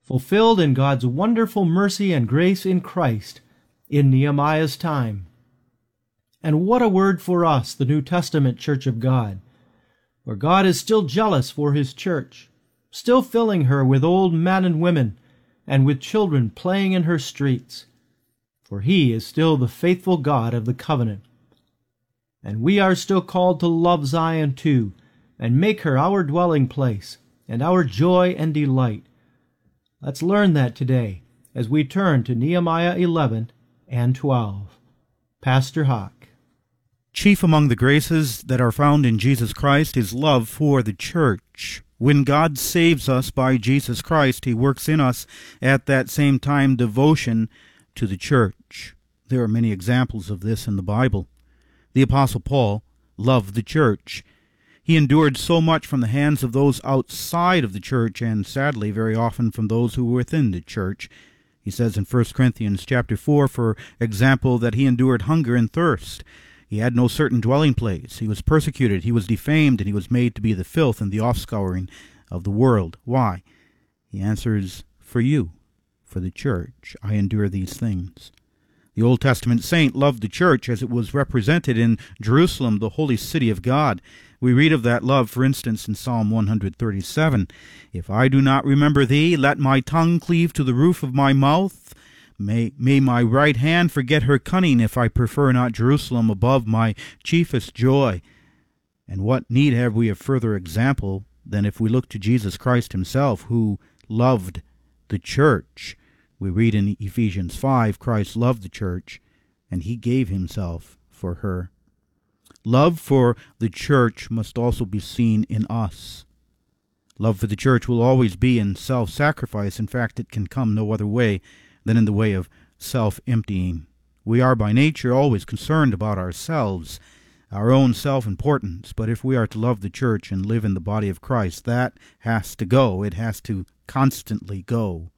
fulfilled in God's wonderful mercy and grace in Christ in Nehemiah's time. And what a word for us, the New Testament Church of God, where God is still jealous for his church, still filling her with old men and women, and with children playing in her streets, for he is still the faithful God of the covenant. And we are still called to love Zion too, and make her our dwelling place, and our joy and delight. Let's learn that today, as we turn to Nehemiah 11 and 12. Pastor Hawk. Chief among the graces that are found in Jesus Christ is love for the church. When God saves us by Jesus Christ, he works in us at that same time devotion to the church. There are many examples of this in the Bible. The Apostle Paul loved the church. He endured so much from the hands of those outside of the church, and sadly very often from those who were within the church. He says in 1 Corinthians chapter 4, for example, that he endured hunger and thirst. He had no certain dwelling place. He was persecuted, he was defamed, and he was made to be the filth and the offscouring of the world. Why? He answers, for you, for the church, I endure these things. The Old Testament saint loved the church as it was represented in Jerusalem, the holy city of God. We read of that love, for instance, in Psalm 137. If I do not remember thee, let my tongue cleave to the roof of my mouth. May my right hand forget her cunning, if I prefer not Jerusalem above my chiefest joy. And what need have we of further example than if we look to Jesus Christ himself, who loved the church? We read in Ephesians 5, Christ loved the church, and he gave himself for her. Love for the church must also be seen in us. Love for the church will always be in self-sacrifice. In fact, it can come no other way than in the way of self-emptying. We are by nature always concerned about ourselves, our own self-importance. But if we are to love the church and live in the body of Christ, that has to go. It has to constantly go.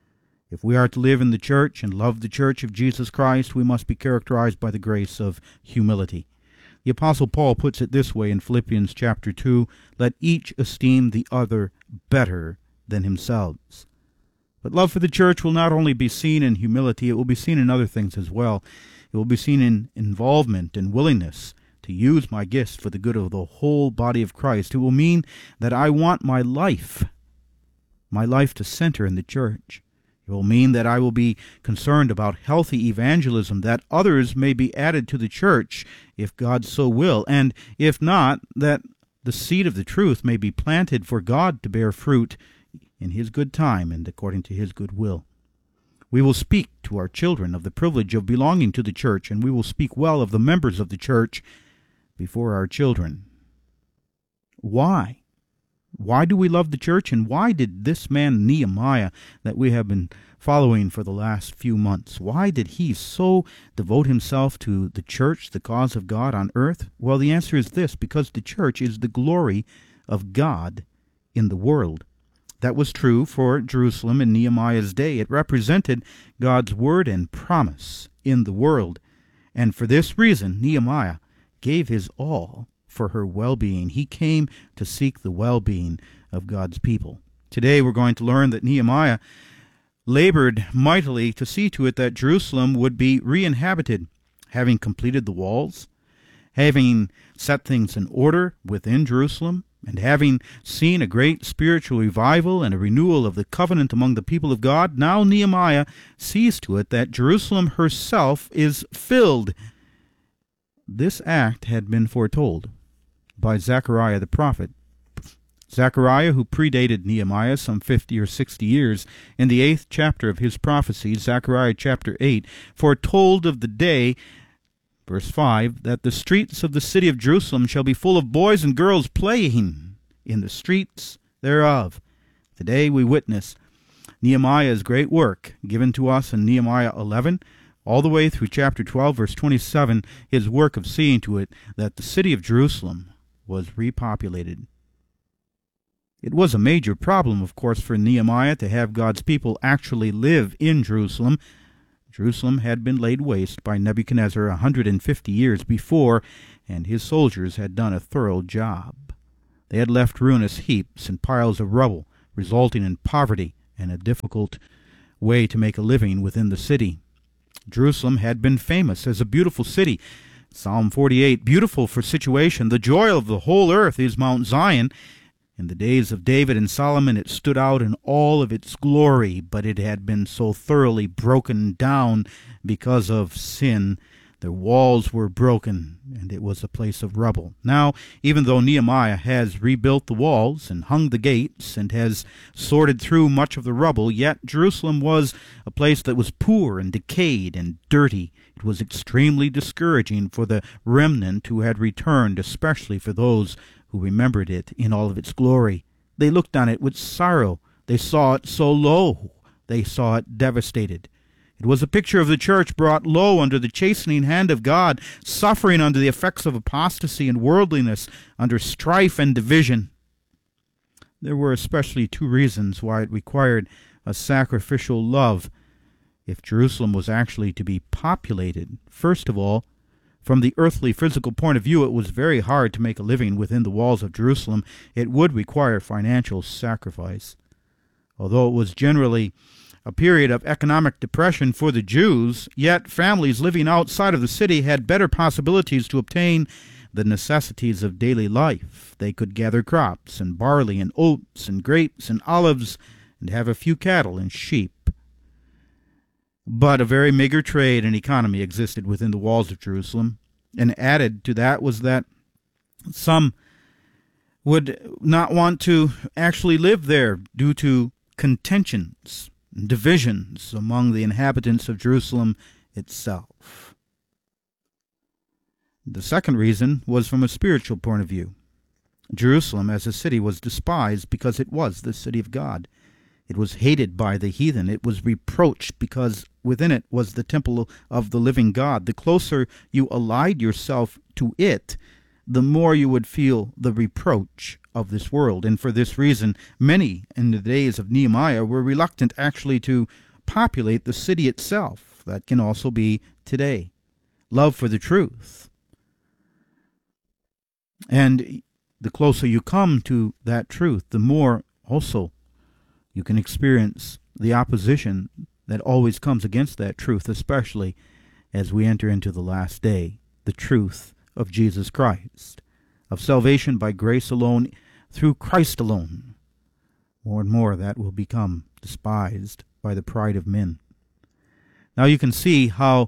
If we are to live in the church and love the church of Jesus Christ, we must be characterized by the grace of humility. The Apostle Paul puts it this way in Philippians chapter 2, let each esteem the other better than themselves. But love for the church will not only be seen in humility, it will be seen in other things as well. It will be seen in involvement and willingness to use my gifts for the good of the whole body of Christ. It will mean that I want my life to center in the church. It will mean that I will be concerned about healthy evangelism, that others may be added to the church, if God so will, and if not, that the seed of the truth may be planted for God to bear fruit in his good time and according to his good will. We will speak to our children of the privilege of belonging to the church, and we will speak well of the members of the church before our children. Why? Why do we love the church, and why did this man Nehemiah that we have been following for the last few months, why did he so devote himself to the church, the cause of God on earth? Well, the answer is this: because the church is the glory of God in the world. That was true for Jerusalem in Nehemiah's day. It represented God's word and promise in the world. And for this reason, Nehemiah gave his all for her well-being. He came to seek the well-being of God's people. Today we're going to learn that Nehemiah labored mightily to see to it that Jerusalem would be re-inhabited, having completed the walls, having set things in order within Jerusalem, and having seen a great spiritual revival and a renewal of the covenant among the people of God. Now Nehemiah sees to it that Jerusalem herself is filled. This act had been foretold by Zechariah the prophet. Zechariah, who predated Nehemiah some 50 or 60 years, in the 8th chapter of his prophecy, Zechariah chapter 8, foretold of the day, verse 5, that the streets of the city of Jerusalem shall be full of boys and girls playing in the streets thereof. Today we witness Nehemiah's great work given to us in Nehemiah 11, all the way through chapter 12, verse 27, his work of seeing to it that the city of Jerusalem was repopulated. It was a major problem, of course, for Nehemiah to have God's people actually live in Jerusalem. Jerusalem had been laid waste by Nebuchadnezzar 150 years before, and his soldiers had done a thorough job. They had left ruinous heaps and piles of rubble, resulting in poverty and a difficult way to make a living within the city. Jerusalem had been famous as a beautiful city. Psalm 48, beautiful for situation, the joy of the whole earth is Mount Zion. In the days of David and Solomon it stood out in all of its glory, but it had been so thoroughly broken down because of sin. Their walls were broken, and it was a place of rubble. Now, even though Nehemiah has rebuilt the walls and hung the gates and has sorted through much of the rubble, yet Jerusalem was a place that was poor and decayed and dirty. It was extremely discouraging for the remnant who had returned, especially for those who remembered it in all of its glory. They looked on it with sorrow. They saw it so low. They saw it devastated. It was a picture of the church brought low under the chastening hand of God, suffering under the effects of apostasy and worldliness, under strife and division. There were especially two reasons why it required a sacrificial love if Jerusalem was actually to be populated. First of all, from the earthly physical point of view, it was very hard to make a living within the walls of Jerusalem. It would require financial sacrifice. Although it was generally a period of economic depression for the Jews, yet families living outside of the city had better possibilities to obtain the necessities of daily life. They could gather crops and barley and oats and grapes and olives and have a few cattle and sheep. But a very meager trade and economy existed within the walls of Jerusalem, and added to that was that some would not want to actually live there due to contentions, divisions among the inhabitants of Jerusalem itself. The second reason was from a spiritual point of view. Jerusalem as a city was despised because it was the city of God. It was hated by the heathen. It was reproached because within it was the temple of the living God. The closer you allied yourself to it, the more you would feel the reproach of this world. And for this reason, many in the days of Nehemiah were reluctant actually to populate the city itself. That can also be today. Love for the truth. And the closer you come to that truth, the more also you can experience the opposition that always comes against that truth, especially as we enter into the last day, the truth of Jesus Christ, of salvation by grace alone, through Christ alone. More and more that will become despised by the pride of men. Now you can see how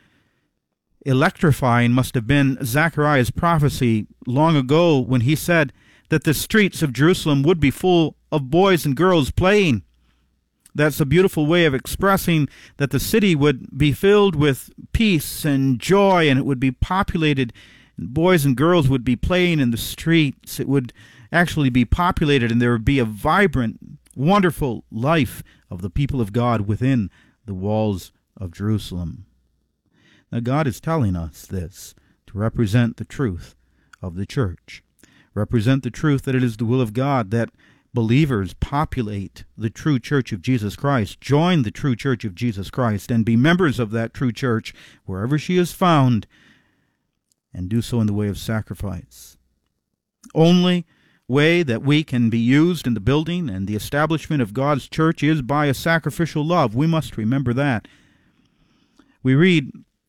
electrifying must have been Zechariah's prophecy long ago when he said that the streets of Jerusalem would be full of boys and girls playing. That's a beautiful way of expressing that the city would be filled with peace and joy, and it would be populated. Boys and girls would be playing in the streets. It would actually be populated, and there would be a vibrant, wonderful life of the people of God within the walls of Jerusalem. Now God is telling us this to represent the truth of the church, represent the truth that it is the will of God that believers populate the true church of Jesus Christ, join the true church of Jesus Christ, and be members of that true church wherever she is found, and do so in the way of sacrifice. Only way that we can be used in the building and the establishment of God's church is by a sacrificial love. We must remember that. We read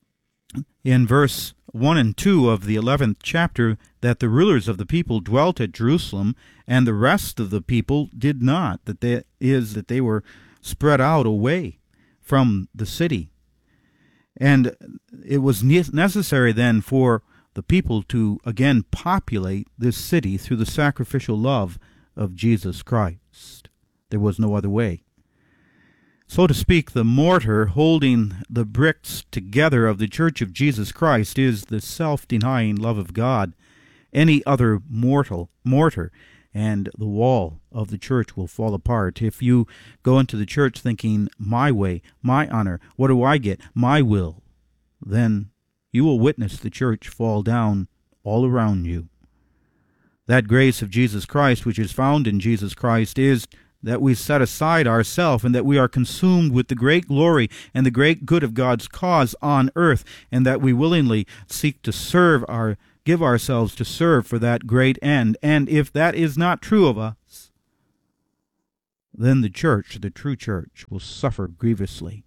in verse 1 and 2 of the 11th chapter that the rulers of the people dwelt at Jerusalem, and the rest of the people did not. That they were spread out away from the city. And it was necessary then for the people to again populate this city through the sacrificial love of Jesus Christ. There was no other way. So to speak, the mortar holding the bricks together of the Church of Jesus Christ is the self-denying love of God. Any other mortar and the wall of the church will fall apart. If you go into the church thinking, my way, my honor, what do I get, my will, then you will witness the church fall down all around you. That grace of Jesus Christ, which is found in Jesus Christ, is that we set aside ourselves and that we are consumed with the great glory and the great good of God's cause on earth, and that we willingly seek to give ourselves to serve for that great end. And if that is not true of us, then the church, the true church, will suffer grievously.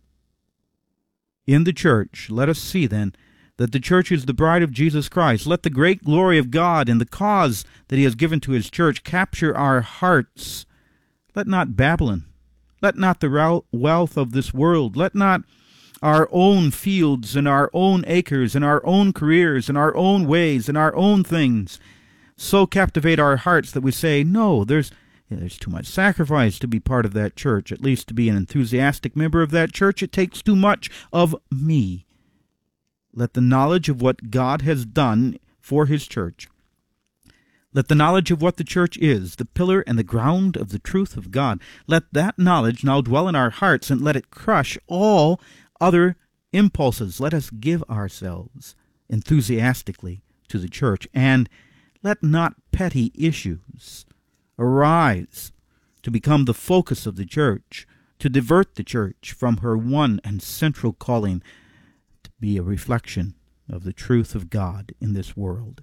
In the church, let us see then that the church is the bride of Jesus Christ. Let the great glory of God and the cause that he has given to his church capture our hearts. Let not Babylon, let not the wealth of this world, let not our own fields and our own acres and our own careers and our own ways and our own things so captivate our hearts that we say, no, there's too much sacrifice to be part of that church. At least to be an enthusiastic member of that church, it takes too much of me. Let the knowledge of what God has done for his church, let the knowledge of what the church is, the pillar and the ground of the truth of God, let that knowledge now dwell in our hearts and let it crush all other impulses. Let us give ourselves enthusiastically to the church, and let not petty issues arise to become the focus of the church, to divert the church from her one and central calling to be a reflection of the truth of God in this world.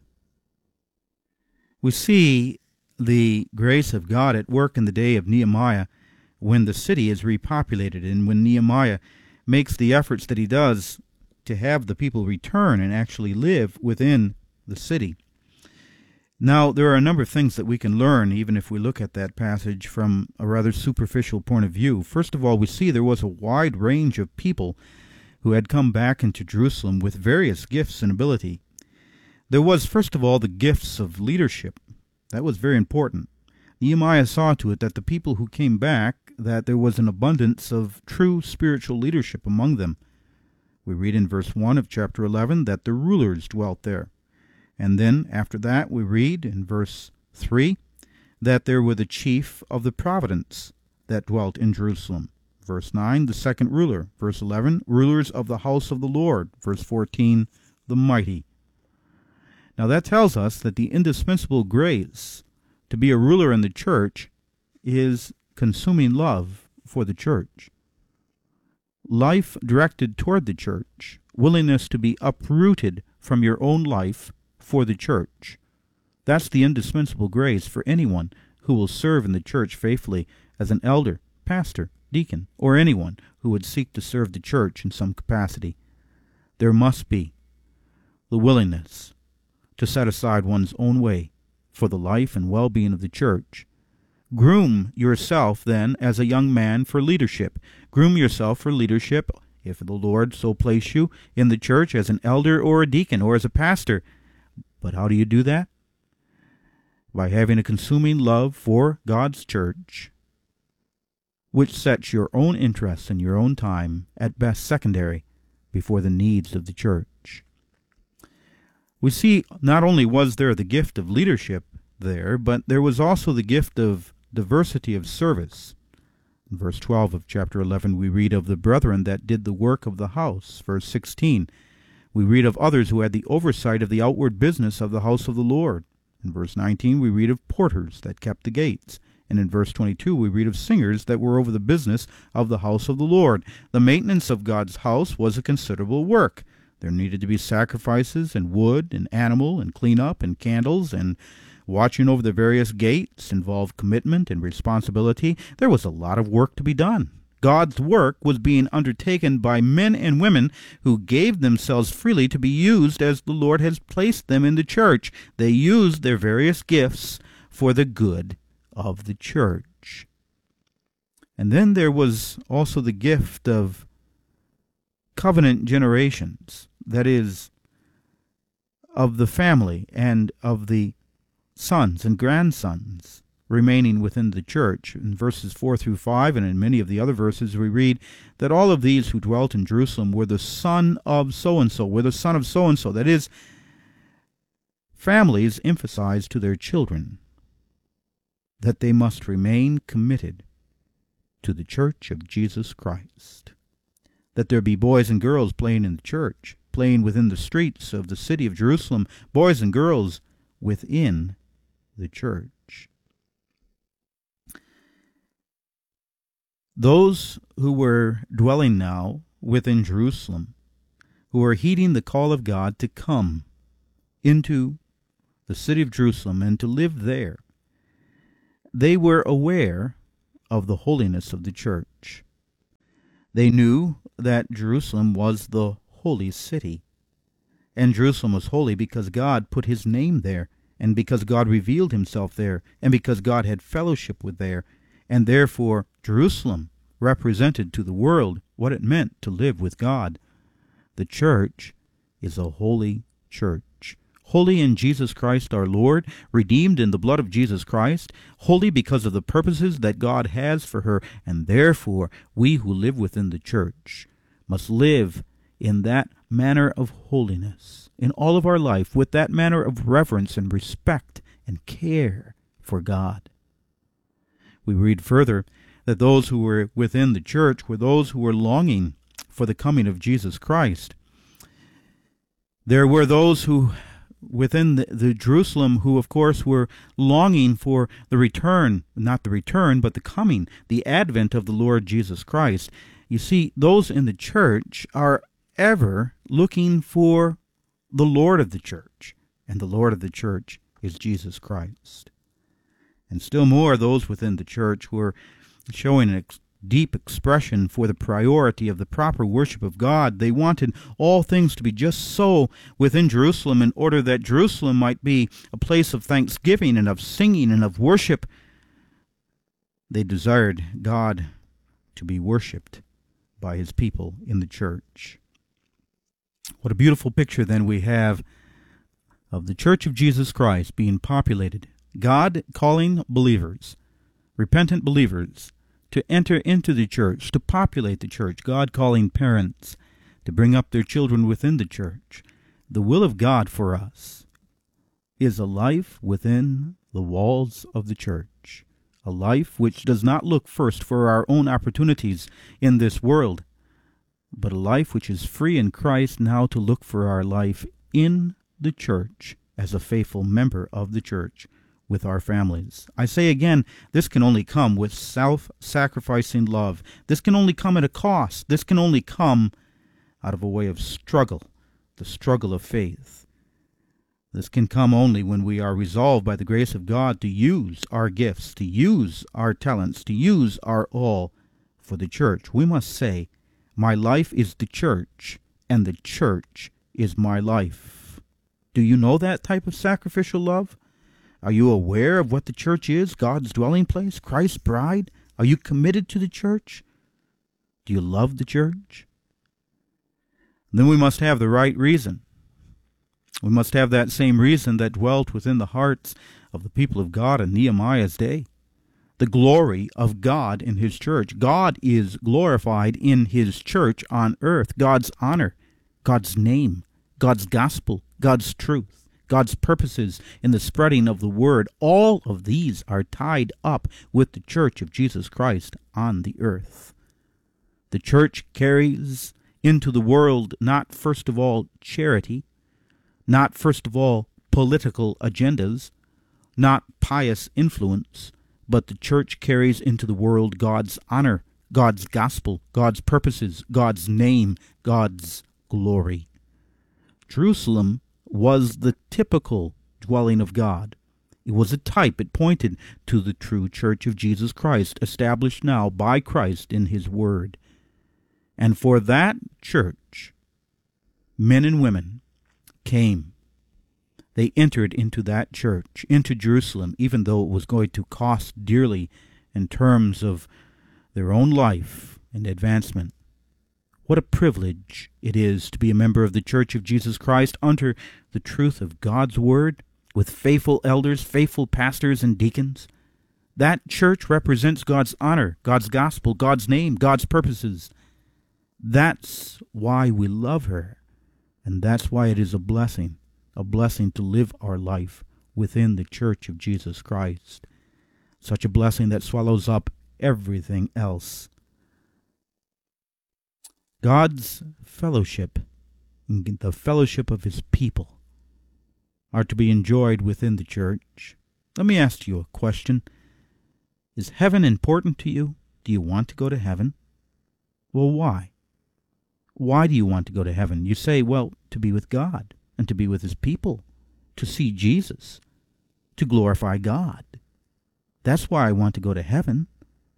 We see the grace of God at work in the day of Nehemiah when the city is repopulated and when Nehemiah makes the efforts that he does to have the people return and actually live within the city. Now, there are a number of things that we can learn, even if we look at that passage from a rather superficial point of view. First of all, we see there was a wide range of people who had come back into Jerusalem with various gifts and ability. There was, first of all, the gifts of leadership. That was very important. Nehemiah saw to it that the people who came back, that there was an abundance of true spiritual leadership among them. We read in verse 1 of chapter 11 that the rulers dwelt there. And then, after that, we read in verse 3 that there were the chief of the providence that dwelt in Jerusalem. Verse 9, the second ruler. Verse 11, rulers of the house of the Lord. Verse 14, the mighty. Now that tells us that the indispensable grace to be a ruler in the church is consuming love for the church. Life directed toward the church, willingness to be uprooted from your own life for the church. That's the indispensable grace for anyone who will serve in the church faithfully as an elder, pastor, deacon, or anyone who would seek to serve the church in some capacity. There must be the willingness to set aside one's own way for the life and well-being of the church. Groom yourself, then, as a young man for leadership. Groom yourself for leadership, if the Lord so place you, in the church as an elder or a deacon or as a pastor. But how do you do that? By having a consuming love for God's church, which sets your own interests and your own time, at best secondary, before the needs of the church. We see not only was there the gift of leadership there, but there was also the gift of diversity of service. In verse 12 of chapter 11 we read of the brethren that did the work of the house. Verse 16 we read of others who had the oversight of the outward business of the house of the Lord. In verse 19 we read of porters that kept the gates. And in verse 22 we read of singers that were over the business of the house of the Lord. The maintenance of God's house was a considerable work. There needed to be sacrifices and wood and animal and cleanup and candles, and watching over the various gates involved commitment and responsibility. There was a lot of work to be done. God's work was being undertaken by men and women who gave themselves freely to be used as the Lord has placed them in the church. They used their various gifts for the good of the church. And then there was also the gift of covenant generations, that is, of the family and of the sons and grandsons remaining within the church. In verses 4 through 5 and in many of the other verses we read that all of these who dwelt in Jerusalem were the son of so-and-so, were the son of so-and-so. That is, families emphasized to their children that they must remain committed to the church of Jesus Christ. That there be boys and girls playing in the church, playing within the streets of the city of Jerusalem, boys and girls within the church. Those who were dwelling now within Jerusalem, who were heeding the call of God to come into the city of Jerusalem and to live there, they were aware of the holiness of the church. They knew that Jerusalem was the holy city. And Jerusalem was holy because God put his name there, and because God revealed himself there, and because God had fellowship with there. And therefore Jerusalem represented to the world what it meant to live with God. The church is a holy church. Holy in Jesus Christ our Lord, redeemed in the blood of Jesus Christ, holy because of the purposes that God has for her, and therefore we who live within the church must live in that manner of holiness in all of our life, with that manner of reverence and respect and care for God. We read further that those who were within the church were those who were longing for the coming of Jesus Christ. There were those who within the Jerusalem who, of course, were longing for the return, not the return, but the coming, the advent of the Lord Jesus Christ. You see, those in the church are ever looking for the Lord of the church, and the Lord of the church is Jesus Christ. And still more, those within the church were showing a deep expression for the priority of the proper worship of God. They wanted all things to be just so within Jerusalem in order that Jerusalem might be a place of thanksgiving and of singing and of worship. They desired God to be worshipped by his people in the church. What a beautiful picture then we have of the Church of Jesus Christ being populated, God calling believers, repentant believers, to enter into the church, to populate the church, God calling parents to bring up their children within the church. The will of God for us is a life within the walls of the church, a life which does not look first for our own opportunities in this world, but a life which is free in Christ now to look for our life in the church as a faithful member of the church with our families. I say again, this can only come with self-sacrificing love. This can only come at a cost. This can only come out of a way of struggle, the struggle of faith. This can come only when we are resolved by the grace of God to use our gifts, to use our talents, to use our all for the church. We must say, my life is the church, and the church is my life. Do you know that type of sacrificial love? Are you aware of what the church is, God's dwelling place, Christ's bride? Are you committed to the church? Do you love the church? Then we must have the right reason. We must have that same reason that dwelt within the hearts of the people of God in Nehemiah's day. The glory of God in his church. God is glorified in his church on earth. God's honor, God's name, God's gospel, God's truth, God's purposes in the spreading of the word. All of these are tied up with the church of Jesus Christ on the earth. The church carries into the world not first of all charity, not first of all political agendas, not pious influence, but the church carries into the world God's honor, God's gospel, God's purposes, God's name, God's glory. Jerusalem was the typical dwelling of God. It was a type. It pointed to the true church of Jesus Christ, established now by Christ in his word. And for that church, men and women came. They entered into that church, into Jerusalem, even though it was going to cost dearly in terms of their own life and advancement. What a privilege it is to be a member of the Church of Jesus Christ under the truth of God's Word, with faithful elders, faithful pastors and deacons. That church represents God's honor, God's gospel, God's name, God's purposes. That's why we love her, and that's why it is a blessing to live our life within the Church of Jesus Christ. Such a blessing that swallows up everything else. God's fellowship, the fellowship of his people, are to be enjoyed within the church. Let me ask you a question. Is heaven important to you? Do you want to go to heaven? Well, why? Why do you want to go to heaven? You say, well, to be with God and to be with his people, to see Jesus, to glorify God. That's why I want to go to heaven,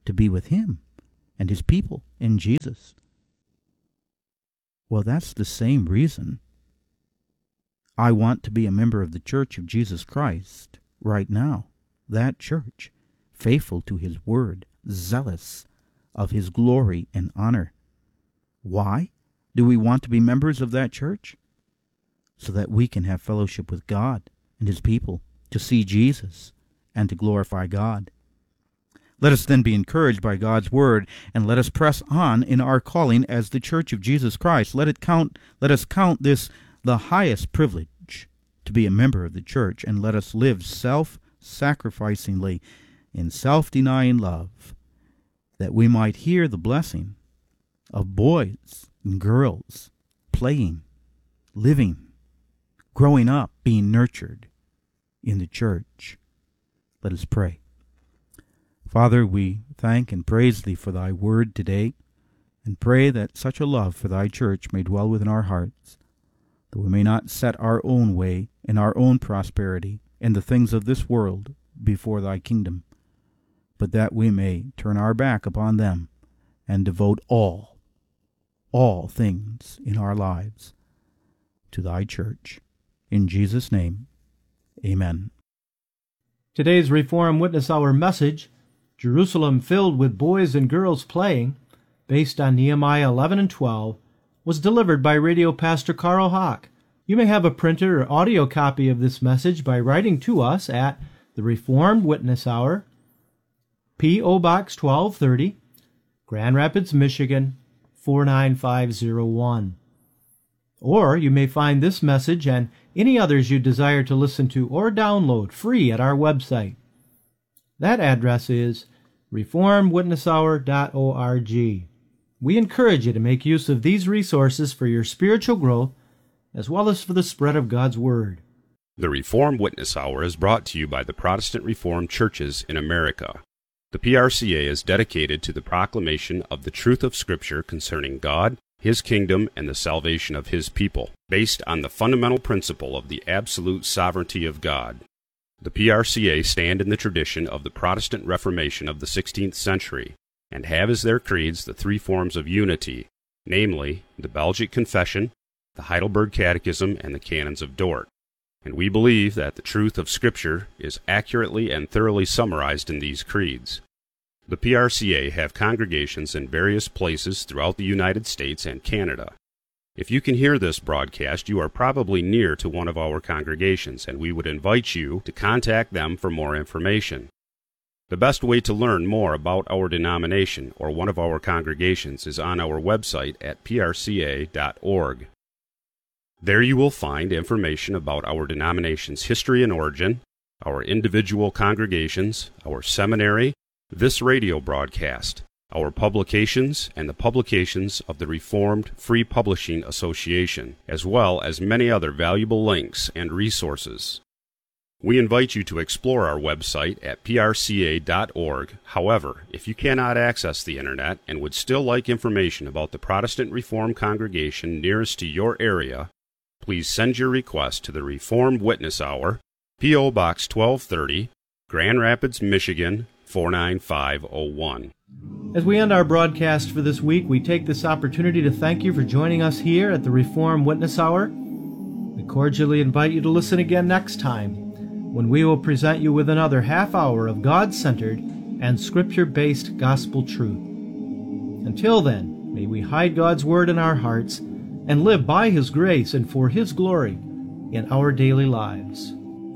to be with Him and His people in Jesus. Well, that's the same reason I want to be a member of the Church of Jesus Christ right now. That church, faithful to His word, zealous of His glory and honor. Why do we want to be members of that church? So that we can have fellowship with God and His people, to see Jesus and to glorify God. Let us then be encouraged by God's word, and let us press on in our calling as the Church of Jesus Christ. Let us count this the highest privilege, to be a member of the church, and let us live self-sacrificingly in self-denying love, that we might hear the blessing of boys and girls playing, living, growing up, being nurtured in the church. Let us pray. Father, we thank and praise Thee for Thy word today, and pray that such a love for Thy church may dwell within our hearts, that we may not set our own way and our own prosperity and the things of this world before Thy kingdom, but that we may turn our back upon them and devote all things in our lives to Thy church. In Jesus' name, amen. Today's Reformed Witness Hour message, Jerusalem Filled with Boys and Girls Playing, based on Nehemiah 11 and 12, was delivered by Radio Pastor Carl Hawk. You may have a printed or audio copy of this message by writing to us at the Reformed Witness Hour, P.O. Box 1230, Grand Rapids, Michigan, 49501. Or you may find this message and any others you desire to listen to or download free at our website. That address is reformedwitnesshour.org. We encourage you to make use of these resources for your spiritual growth as well as for the spread of God's Word. The Reformed Witness Hour is brought to you by the Protestant Reformed Churches in America. The PRCA is dedicated to the proclamation of the truth of Scripture concerning God, His kingdom, and the salvation of His people, based on the fundamental principle of the absolute sovereignty of God. The PRCA stand in the tradition of the Protestant Reformation of the 16th century, and have as their creeds the three forms of unity, namely, the Belgic Confession, the Heidelberg Catechism, and the Canons of Dort. And we believe that the truth of Scripture is accurately and thoroughly summarized in these creeds. The PRCA have congregations in various places throughout the United States and Canada. If you can hear this broadcast, you are probably near to one of our congregations, and we would invite you to contact them for more information. The best way to learn more about our denomination or one of our congregations is on our website at prca.org. There you will find information about our denomination's history and origin, our individual congregations, our seminary, this radio broadcast, our publications, and the publications of the Reformed Free Publishing Association, as well as many other valuable links and resources. We invite you to explore our website at prca.org. However, if you cannot access the Internet and would still like information about the Protestant Reformed congregation nearest to your area, please send your request to the Reformed Witness Hour, P.O. Box 1230, Grand Rapids, Michigan, 49501. As we end our broadcast for this week, we take this opportunity to thank you for joining us here at the Reformed Witness Hour. We cordially invite you to listen again next time, when we will present you with another half hour of God-centered and Scripture-based gospel truth. Until then, may we hide God's Word in our hearts and live by His grace and for His glory in our daily lives.